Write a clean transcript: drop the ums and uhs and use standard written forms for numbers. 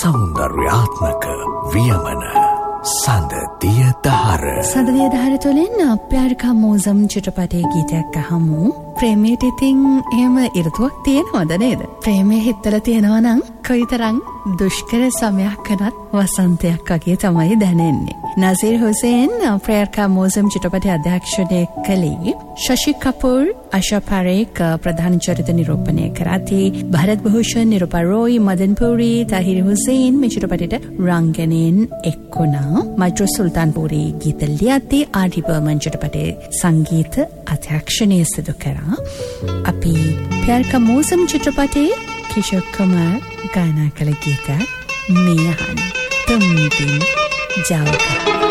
සෞන්දර්යාත්මක වියමන සඳදිය දහර. සඳදිය දහර තුළින් ප්‍යාර් කා මෝසම් චිත්‍රපටයේ ගීතයක් අහමු. ප්‍රේමයට ඉතින් එහෙම ඉරතුවක් තියෙනවද නේද? ප්‍රේමය හිතලා තියෙනවා නම් කොයිතරම් දුෂ්කර සමයක් වුණත් වසන්තයක් වගේ තමයි දැනෙන්නේ. නසීර් හුසේන් ප්‍යාර් කා මෝසම් චිත්‍රපටයේ අධ්‍යක්ෂණය කළේ. ශෂි කපූර්, ආශා පාරේක් ප්‍රධාන චරිත නිරූපණය කරති. භරත් භූෂන්, නිරූපා රොයි, මදන් පුරි, තහිර් හුසේන් මේ චිත්‍රපටයට රංගනයෙන් එක්වුණා. මයිත්‍රෝ සුල්තාන්පුරි ගීත ලියති. ආර්.ඩී. බර්මන් චිත්‍රපටයේ සංගීත අධ්‍යක්ෂණය සිදු කරා. අපි ප්‍යාර් කා මෝසම් චිත්‍රපටයේ කිෂෝර් කුමාර් गाना कल गीता में तुम दिन जाओगा.